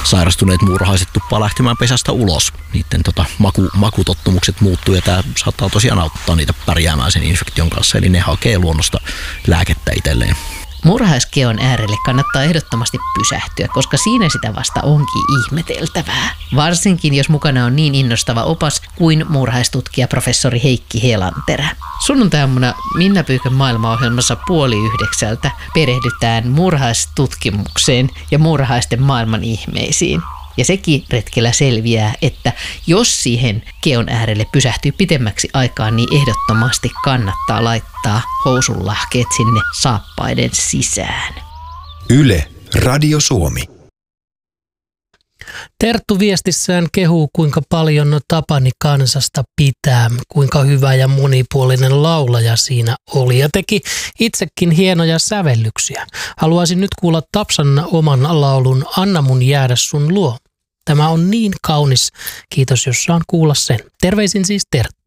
sairastuneet muurahaiset tuppaa lähtemään pesästä ulos. Niiden makutottumukset muuttuu ja tämä saattaa tosiaan auttaa niitä pärjäämään sen infektion kanssa. Eli ne hakee luonnosta lääkettä itselleen. Muurahaiskeon äärelle kannattaa ehdottomasti pysähtyä, koska siinä sitä vasta onkin ihmeteltävää. Varsinkin jos mukana on niin innostava opas kuin muurahaistutkija professori Heikki Helanterä. Sunnuntaina Minna Pyykön maailmaohjelmassa 8:30 perehdytään muurahaistutkimukseen ja muurahaisten maailman ihmeisiin. Ja sekin retkellä selviää, että jos siihen keon äärelle pysähtyy pitemmäksi aikaa, niin ehdottomasti kannattaa laittaa housunlahkeet sinne saappaiden sisään. Yle, Radio Suomi. Terttu viestissään kehuu, kuinka paljon Tapani kansasta pitää, kuinka hyvä ja monipuolinen laulaja siinä oli ja teki itsekin hienoja sävellyksiä. Haluaisin nyt kuulla Tapsan oman laulun Anna mun jäädä sun luo. Tämä on niin kaunis. Kiitos, jos saan kuulla sen. Terveisin siis Terttu.